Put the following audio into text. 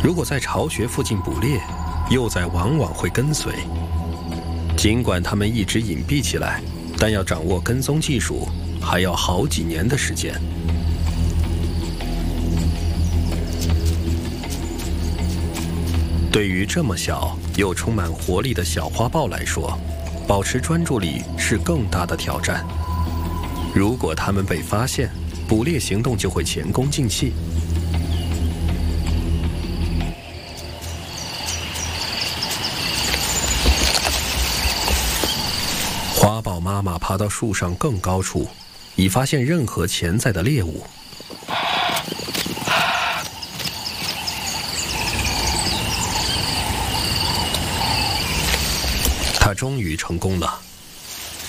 如果在巢穴附近捕猎，幼崽往往会跟随。尽管它们一直隐蔽起来，但要掌握跟踪技术，还要好几年的时间。对于这么小又充满活力的小花豹来说，保持专注力是更大的挑战。如果它们被发现，捕猎行动就会前功尽弃。花豹妈妈爬到树上更高处，以发现任何潜在的猎物。它终于成功了。